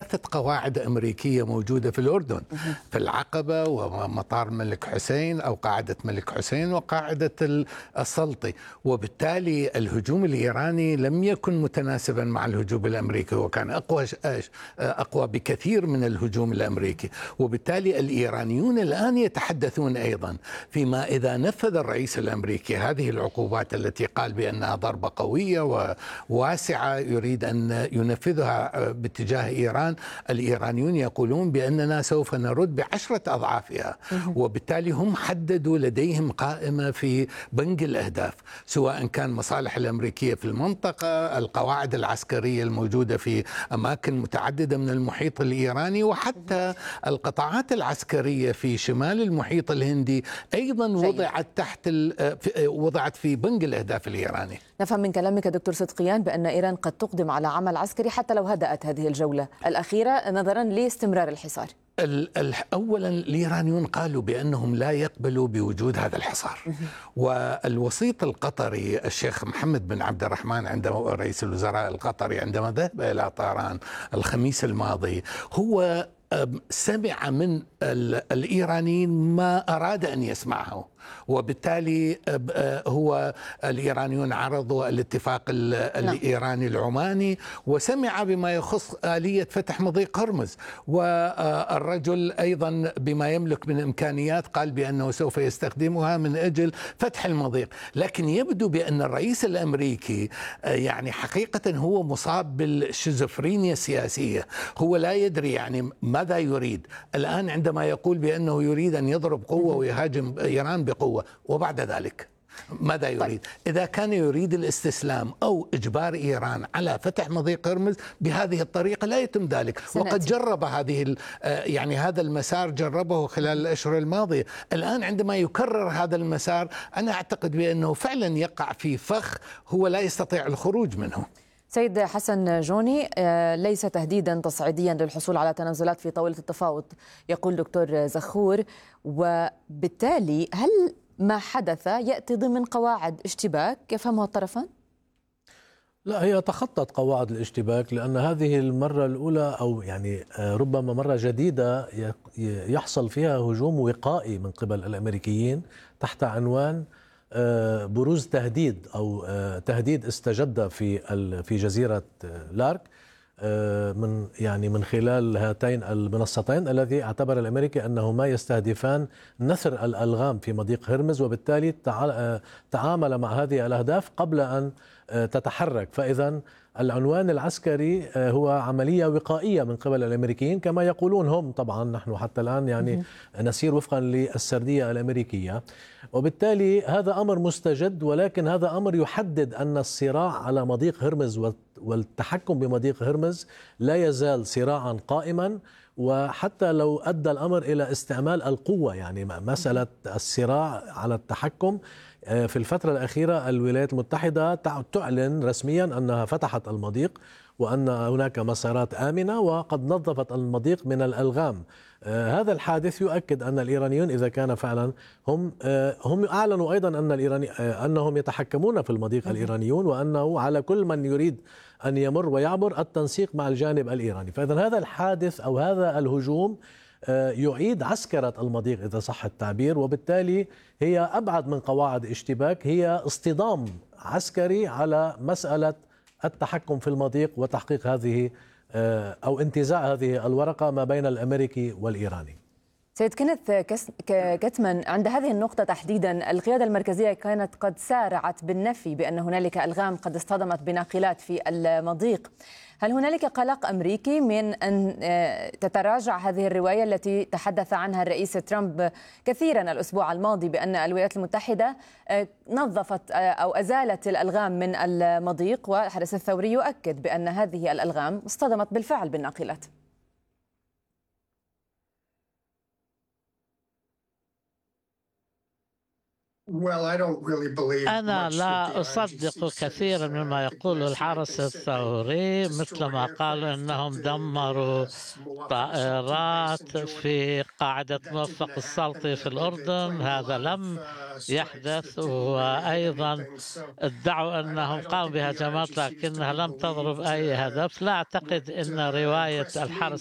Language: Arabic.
3 قواعد أمريكية موجودة في الأردن، في العقبة ومطار الملك حسين أو قاعدة الملك حسين وقاعدة السلطي. وبالتالي الهجوم الإيراني لم يكن متناسبا مع الهجوم الأمريكي، وكان أقوى بكثير من الهجوم الأمريكي. وبالتالي الإيرانيون الآن يتحدثون أيضا فيما إذا نفذ الرئيس الأمريكي هذه العقوبات التي قال بأنها ضربة قوية وواسعة يريد أن ينفذها باتجاه إيران، الإيرانيون يقولون بأننا سوف نرد ب10 أضعافها. وبالتالي هم حددوا لديهم قائمة في بنك الأهداف، سواء كان مصالح الأمريكية في المنطقة، القواعد العسكرية الموجودة في أماكن متعددة من المحيط الإيراني، وحتى القطاعات العسكرية في شمال المحيط الهندي أيضا وضعت في بنك الأهداف الإيراني. نفهم من كلامك دكتور صدقيان بأن إيران قد تقدم على عمل عسكري حتى لو هدأت هذه الجولة الأخيرة نظرا لاستمرار الحصار. أولا الإيرانيون قالوا بأنهم لا يقبلوا بوجود هذا الحصار. والوسيط القطري الشيخ محمد بن عبد الرحمن عندما رئيس الوزراء القطري عندما ذهب إلى طهران الخميس الماضي هو سمع من الإيرانيين ما أراد أن يسمعه، وبالتالي هو الإيرانيون عرضوا الاتفاق الإيراني العماني وسمع بما يخص آلية فتح مضيق هرمز، والرجل أيضا بما يملك من إمكانيات قال بأنه سوف يستخدمها من أجل فتح المضيق. لكن يبدو بأن الرئيس الأمريكي يعني حقيقة هو مصاب بالشيزوفرينيا السياسية، هو لا يدري يعني ماذا يريد الآن عندما يقول بأنه يريد أن يضرب قوة ويهاجم إيران بقوة، وبعد ذلك ماذا يريد؟ إذا كان يريد الاستسلام أو إجبار إيران على فتح مضيق هرمز بهذه الطريقة لا يتم ذلك. وقد جرب يعني هذا المسار جربه خلال الأشهر الماضية. الآن عندما يكرر هذا المسار أنا أعتقد بأنه فعلا يقع في فخ هو لا يستطيع الخروج منه. سيد حسن جوني، ليس تهديدا تصعيديا للحصول على تنازلات في طاولة التفاوض يقول دكتور زخور، وبالتالي هل ما حدث يأتي ضمن قواعد اشتباك يفهمها الطرفان؟ لا، هي تخطت قواعد الاشتباك، لأن هذه المرة الأولى أو يعني ربما مرة جديدة يحصل فيها هجوم وقائي من قبل الأمريكيين تحت عنوان بروز تهديد أو تهديد استجد في جزيرة لارك من خلال هاتين المنصتين الذي اعتبر الأمريكي أنهما يستهدفان نثر الألغام في مضيق هرمز، وبالتالي تعامل مع هذه الأهداف قبل أن تتحرك. فإذا العنوان العسكري هو عملية وقائية من قبل الأمريكيين كما يقولون هم. طبعا نحن حتى الآن يعني نسير وفقا للسردية الأمريكية، وبالتالي هذا أمر مستجد، ولكن هذا أمر يحدد أن الصراع على مضيق هرمز والتحكم بمضيق هرمز لا يزال صراعا قائما. وحتى لو أدى الأمر إلى استعمال القوة، يعني مسألة الصراع على التحكم، في الفترة الأخيرة الولايات المتحدة تعلن رسميا أنها فتحت المضيق وأن هناك مسارات آمنة وقد نظفت المضيق من الألغام. هذا الحادث يؤكد أن الإيرانيون إذا كان فعلا هم أعلنوا أيضا أنهم يتحكمون في المضيق الإيرانيون، وأنه على كل من يريد أن يمر ويعبر التنسيق مع الجانب الإيراني. فإذا هذا الحادث أو هذا الهجوم يعيد عسكرة المضيق إذا صح التعبير، وبالتالي هي أبعد من قواعد اشتباك، هي اصطدام عسكري على مسألة التحكم في المضيق وتحقيق هذه أو انتزاع هذه الورقة ما بين الأمريكي والإيراني. سيد كينيث كتمان، عند هذه النقطة تحديدا القيادة المركزية كانت قد سارعت بالنفي بأن هنالك ألغام قد اصطدمت بناقلات في المضيق. هل هنالك قلق أمريكي من أن تتراجع هذه الرواية التي تحدث عنها الرئيس ترامب كثيرا الأسبوع الماضي بأن الولايات المتحدة نظفت أو أزالت الألغام من المضيق، والحرس الثوري يؤكد بأن هذه الألغام اصطدمت بالفعل بالناقلات؟ أنا لا أصدق كثيرا مما يقوله الحرس الثوري، مثل ما قالوا أنهم دمروا طائرات في قاعدة موفق السلطي في الأردن. هذا لم يحدث، وأيضا ادعوا أنهم قاموا بهجمات لكنها لم تضرب أي هدف. لا أعتقد أن رواية الحرس